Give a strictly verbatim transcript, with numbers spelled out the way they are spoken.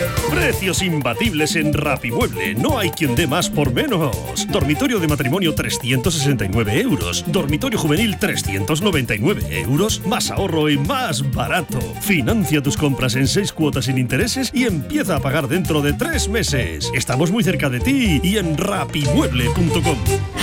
Precios imbatibles en Rapimueble. No hay quien dé más por menos. Dormitorio de matrimonio trescientos sesenta y nueve euros. Dormitorio juvenil trescientos noventa y nueve euros. Más ahorro y más barato. Financia tus compras en seis cuotas sin intereses y empieza a pagar dentro de tres meses. Estamos muy cerca de ti y en rapimueble punto com.